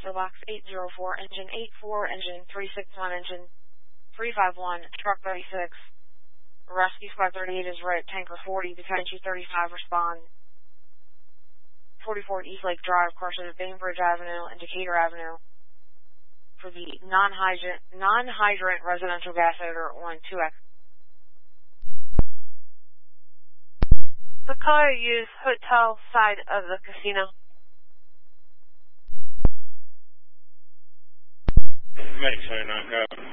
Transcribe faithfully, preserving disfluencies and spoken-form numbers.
Echo Box eight zero four, engine eight four, engine three six one, engine three five one, truck thirty-six. Rescue Squad thirty-eight is right, tanker forty, battalion two thirty-five, respond. forty-four East Lake Drive, crossing Bainbridge Avenue and Decatur Avenue for the non-hydrant, non-hydrant residential gas odor on two X. The caller used hotel side of the casino. Medic seven nine, go.